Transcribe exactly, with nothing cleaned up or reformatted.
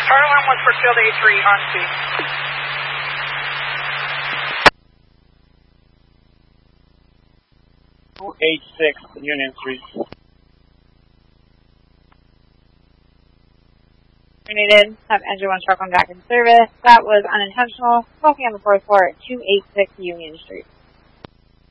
Car one was for field A three on scene. two eight six Union Street. Needed. Have engine one truck on back in service. That was unintentional. Smoking on the fourth floor at two eight six Union Street.